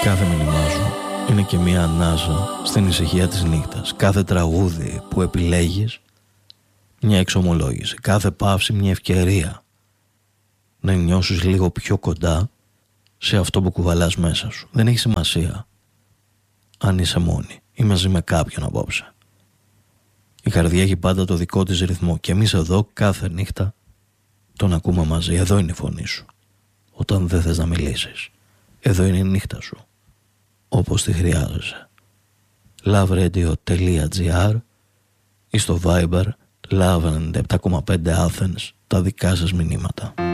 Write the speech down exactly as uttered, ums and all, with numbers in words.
Κάθε μήνυμά σου είναι και μία ανάσα στην ησυχία της νύχτας. Κάθε τραγούδι που επιλέγεις μια εξομολόγηση. Κάθε παύση μια ευκαιρία να νιώσεις λίγο πιο κοντά σε αυτό που κουβαλάς μέσα σου. Δεν έχει σημασία αν είσαι μόνη ή μαζί με κάποιον απόψε. Η καρδιά έχει πάντα το δικό της ρυθμό και εμείς εδώ κάθε νύχτα τον ακούμε μαζί. Εδώ είναι η φωνή σου όταν δεν θες να μιλήσεις. Εδώ είναι η νύχτα σου όπως τη χρειάζεσαι. loveRadio.gr ή στο Viber Love ενενήντα επτά κόμμα πέντε Athens, τα δικά σας μηνύματα.